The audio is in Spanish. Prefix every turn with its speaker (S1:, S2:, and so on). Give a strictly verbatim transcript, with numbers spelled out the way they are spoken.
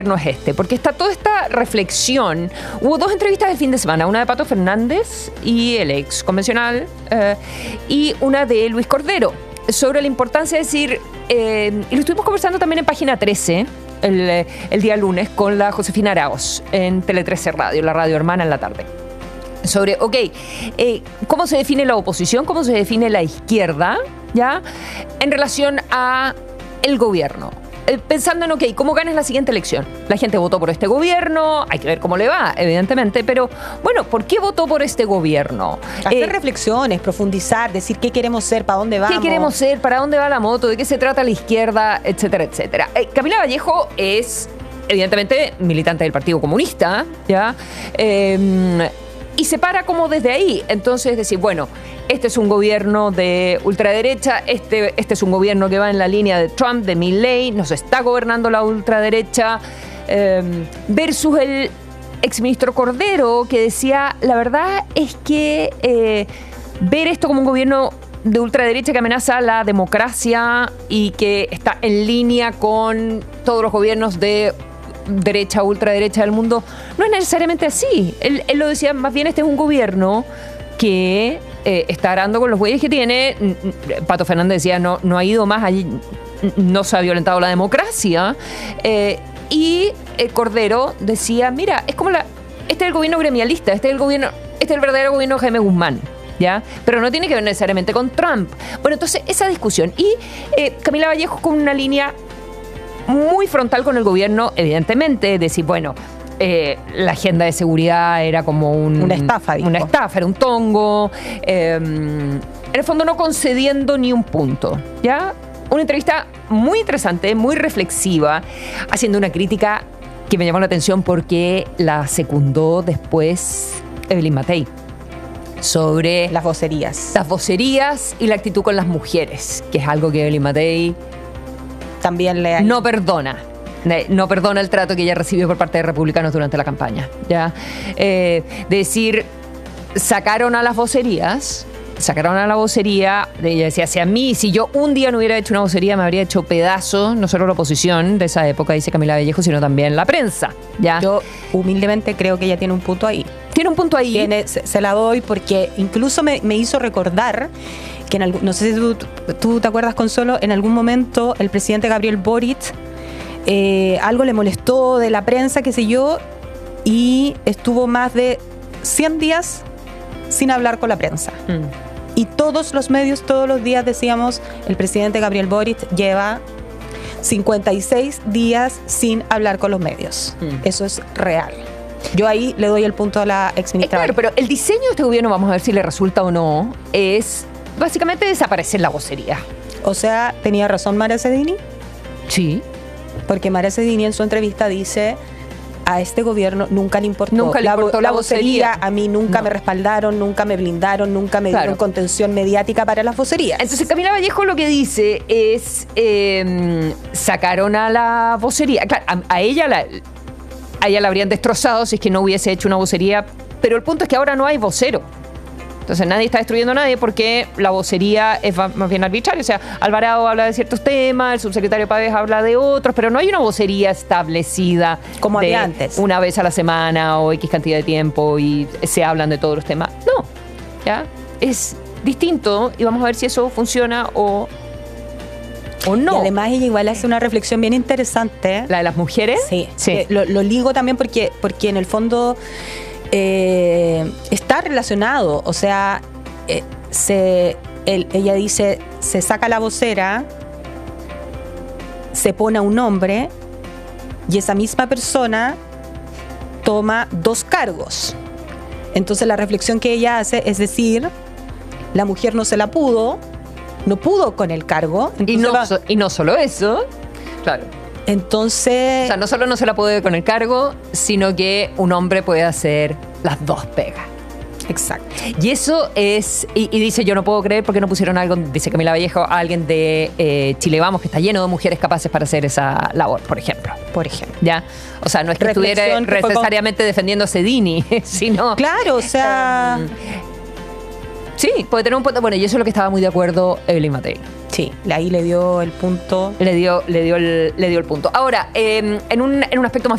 S1: no es este, porque está toda esta reflexión. Hubo dos entrevistas del fin de semana, una de Pato Fernández y el ex convencional, eh, y una de Luis Cordero, sobre la importancia de decir, eh, y lo estuvimos conversando también en Página trece, el, el día lunes, con la Josefina Arauz, en Tele trece Radio, la radio hermana en la tarde. Sobre, ok, eh, ¿cómo se define la oposición? ¿Cómo se define la izquierda? ¿Ya? En relación a el gobierno. Eh, pensando en, ok, ¿cómo ganas la siguiente elección? La gente votó por este gobierno, hay que ver cómo le va, evidentemente, pero bueno, ¿por qué votó por este gobierno?
S2: Hacer
S1: Eh,
S2: reflexiones, profundizar, decir qué queremos ser, para dónde vamos.
S1: ¿Qué queremos ser? ¿Para dónde va la moto? ¿De qué se trata la izquierda? Etcétera, etcétera. Eh, Camila Vallejo es, evidentemente, militante del Partido Comunista, ¿ya? Eh, y se para como desde ahí. Entonces, decir, bueno, este es un gobierno de ultraderecha, este, este es un gobierno que va en la línea de Trump, de Milley, nos está gobernando la ultraderecha, eh, versus el exministro Cordero, que decía, la verdad es que eh, ver esto como un gobierno de ultraderecha que amenaza la democracia y que está en línea con todos los gobiernos de derecha, ultraderecha del mundo, no es necesariamente así. Él, él lo decía, más bien este es un gobierno que eh, está arando con los bueyes que tiene. Pato Fernández decía, no, no ha ido más allí, no se ha violentado la democracia. Eh, y eh, Cordero decía, mira, es como la, este es el gobierno gremialista, este es el gobierno, este es el verdadero gobierno de Jaime Guzmán, ¿ya? Pero no tiene que ver necesariamente con Trump. Bueno, entonces esa discusión. Y eh, Camila Vallejo con una línea muy frontal con el gobierno, evidentemente, decir, bueno, eh, la agenda de seguridad era como un,
S2: una estafa, dijo.
S1: Una estafa, era un tongo. Eh, en el fondo no concediendo ni un punto, ¿ya? Una entrevista muy interesante, muy reflexiva, haciendo una crítica que me llamó la atención porque la secundó después Evelyn Matei, sobre
S2: las vocerías.
S1: Las vocerías y la actitud con las mujeres, que es algo que Evelyn Matei
S2: también le
S1: no perdona. No perdona el trato que ella recibió por parte de republicanos durante la campaña. ¿Ya? Eh, decir, sacaron a las vocerías, sacaron a la vocería, ella decía, si a mí, si yo un día no hubiera hecho una vocería, me habría hecho pedazo, no solo la oposición de esa época, dice Camila Vallejo, sino también la prensa. ¿Ya?
S2: Yo humildemente creo que ella tiene un punto ahí.
S1: Tiene un punto ahí.
S2: Tiene, se, se la doy porque incluso me, me hizo recordar que en algún, no sé si tú, tú te acuerdas, Consuelo, en algún momento el presidente Gabriel Boric eh, algo le molestó de la prensa, qué sé yo, y estuvo más de cien días sin hablar con la prensa. Mm. Y todos los medios, todos los días decíamos, el presidente Gabriel Boric lleva cincuenta y seis días sin hablar con los medios. Mm. Eso es real. Yo ahí le doy el punto a la exministra.
S1: Claro, pero el diseño de este gobierno, vamos a ver si le resulta o no, es básicamente desaparecer la vocería.
S2: O sea, ¿tenía razón María Cedini?
S1: Sí.
S2: Porque María Cedini en su entrevista dice, a este gobierno nunca le importó.
S1: Nunca le
S2: la,
S1: importó
S2: la,
S1: la
S2: vocería.
S1: vocería.
S2: A mí nunca
S1: no.
S2: me respaldaron, nunca me blindaron, nunca me claro. dieron contención mediática para las vocerías.
S1: Entonces Camila Vallejo lo que dice es, eh, sacaron a la vocería. Claro, a, a ella la... a ella la habrían destrozado si es que no hubiese hecho una vocería, pero el punto es que ahora no hay vocero. Entonces nadie está destruyendo a nadie porque la vocería es más bien arbitraria. O sea, Alvarado habla de ciertos temas, el subsecretario Pávez habla de otros, pero no hay una vocería establecida
S2: como había antes.
S1: Una vez a la semana o X cantidad de tiempo y se hablan de todos los temas. No, ¿ya? Es distinto y vamos a ver si eso funciona o... ¿O no?
S2: Y además ella igual hace una reflexión bien interesante.
S1: ¿La de las mujeres?
S2: Sí,
S1: sí.
S2: Eh, lo, lo ligo también porque, porque en el fondo eh, está relacionado. O sea, eh, se, él, ella dice, se saca la vocera, se pone a un hombre y esa misma persona toma dos cargos. Entonces la reflexión que ella hace es decir, la mujer no se la pudo, no pudo con el cargo.
S1: Y no, va, y no solo eso, claro.
S2: Entonces...
S1: O sea, no solo no se la puede con el cargo, sino que un hombre puede hacer las dos pegas.
S2: Exacto.
S1: Y eso es... Y, y dice, yo no puedo creer porque no pusieron algo, dice Camila Vallejo, a alguien de eh, Chile Vamos, que está lleno de mujeres capaces para hacer esa labor, por ejemplo.
S2: Por ejemplo.
S1: ¿Ya? O sea, no es que
S2: Reflexión
S1: estuviera
S2: que
S1: necesariamente con... defendiendo a Cedini, sino...
S2: Claro, o sea... Um,
S1: Sí, puede tener un punto. Bueno, y eso es lo que estaba muy de acuerdo Evelyn Matei.
S2: Sí, ahí le dio el punto.
S1: Le dio, le dio, el, le dio el punto. Ahora, eh, en, un, en un aspecto más